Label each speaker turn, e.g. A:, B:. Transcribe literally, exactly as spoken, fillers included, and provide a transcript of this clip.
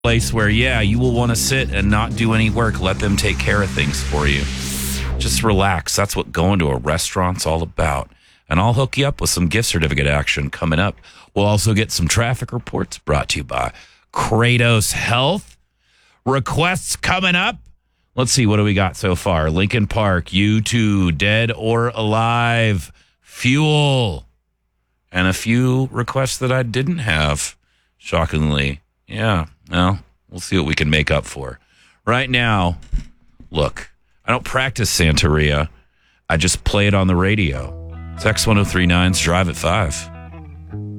A: place where, yeah, you will want to sit and not do any work. Let them take care of things for you. Just relax. That's what going to a restaurant's all about. And I'll hook you up with some gift certificate action coming up. We'll also get some traffic reports brought to you by Kratos Health. Requests coming up. Let's see, what do we got so far? Lincoln Park, U two, Dead or Alive, Fuel, and a few requests that I didn't have, shockingly. Yeah, well, we'll see what we can make up for. Right now, look, I don't practice Santeria. I just play it on the radio. It's X ten thirty-nine's Drive at five.